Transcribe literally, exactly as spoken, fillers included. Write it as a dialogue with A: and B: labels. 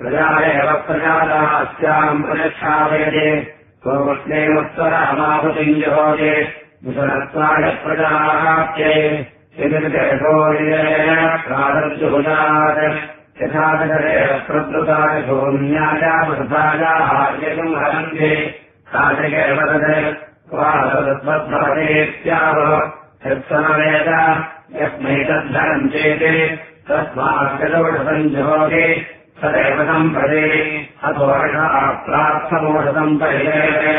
A: प्रजा एव प्रजादास्याम् प्रतिष्ठापयते स्वकृष्णेमुत्तरामाहुतिम् जुहोति विसनत्वाय प्रजाप्ये प्रादर्जुहुजात् यथा प्रद्रुताय सोम्यायामृथायाहार्यकम् हरन्ति साधिकेव तद्भवतेत्याह यत्समवेद यस्मै तद्धरम् चेति तस्माद्गदौषधम् जुहोति सदैव सम्प्रति अथोषः प्रार्थमोषधम् परिहेते